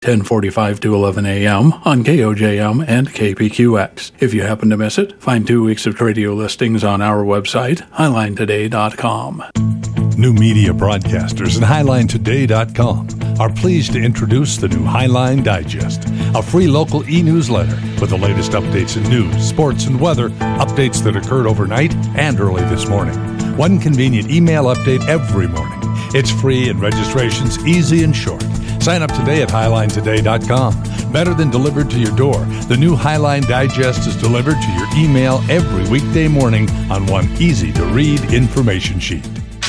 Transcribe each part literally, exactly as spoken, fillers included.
ten forty-five to eleven a.m. on K O J M and K P Q X. If you happen to miss it, find two weeks of radio listings on our website, highline today dot com. New media broadcasters and highline today dot com are pleased to introduce the new Highline Digest, a free local e-newsletter with the latest updates in news, sports, and weather, updates that occurred overnight and early this morning. One convenient email update every morning. It's free and registration's easy and short. Sign up today at highline today dot com. Better than delivered to your door, the new Highline Digest is delivered to your email every weekday morning on one easy-to-read information sheet.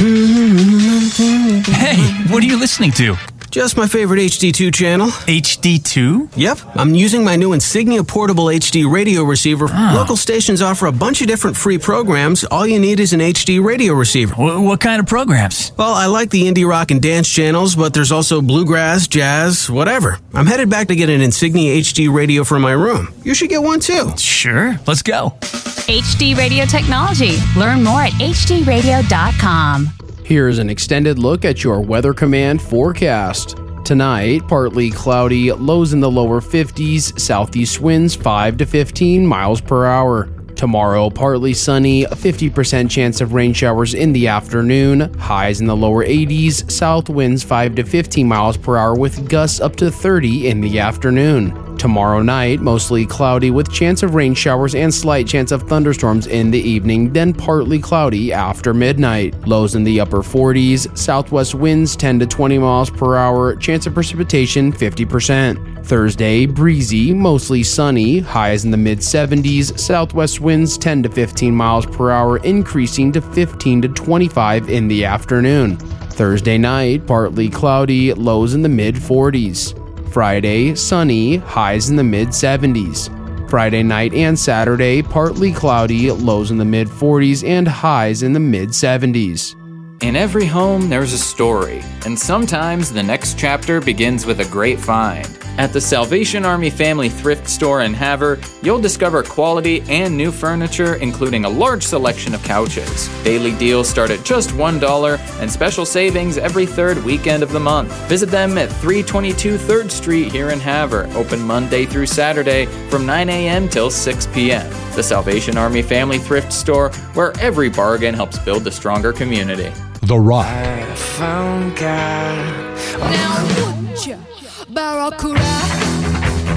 Hey, what are you listening to? Just my favorite H D two channel. H D two? Yep, I'm using my new Insignia Portable H D radio receiver. Oh. Local stations offer a bunch of different free programs. All you need is an H D radio receiver. W- what kind of programs? Well, I like the indie rock and dance channels, but there's also bluegrass, jazz, whatever. I'm headed back to get an Insignia H D radio for my room. You should get one too. Sure, let's go. H D Radio Technology. Learn more at H D radio dot com. Here's an extended look at your Weather Command forecast. Tonight, partly cloudy, lows in the lower fifties, southeast winds five to fifteen miles per hour. Tomorrow, partly sunny, a fifty percent chance of rain showers in the afternoon, highs in the lower eighties, south winds five to fifteen miles per hour with gusts up to thirty in the afternoon. Tomorrow night, mostly cloudy with chance of rain showers and slight chance of thunderstorms in the evening, then partly cloudy after midnight. Lows in the upper forties, southwest winds ten to twenty miles per hour, chance of precipitation fifty percent. Thursday, breezy, mostly sunny, highs in the mid seventies, southwest winds ten to fifteen miles per hour, increasing to fifteen to twenty-five in the afternoon. Thursday night, partly cloudy, lows in the mid forties. Friday, sunny, highs in the mid seventies. Friday night and Saturday, partly cloudy, lows in the mid forties and highs in the mid seventies. In every home, there's a story, and sometimes the next chapter begins with a great find. At the Salvation Army Family Thrift Store in Havre, you'll discover quality and new furniture, including a large selection of couches. Daily deals start at just one dollar, and special savings every third weekend of the month. Visit them at three twenty-two third Street here in Havre, open Monday through Saturday from nine a.m. till six p.m. The Salvation Army Family Thrift Store, where every bargain helps build a stronger community. The Rock. I found God. Now would ya, Barracuda?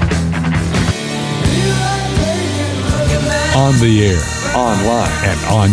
On the air, online, and on